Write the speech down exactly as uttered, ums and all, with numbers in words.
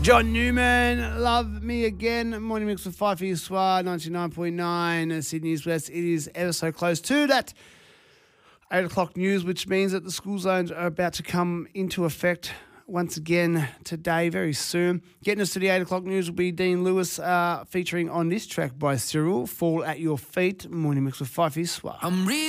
John Newman, Love Me Again. Morning mix with Five Soir, ninety-nine point nine Sydney's West. It is ever so close to that eight o'clock news, which means that the school zones are about to come into effect once again today, very soon. Getting us to the eight o'clock news will be Dean Lewis, uh, featuring on this track by Cyril, Fall at Your Feet. Morning mix with Five Soir. I'm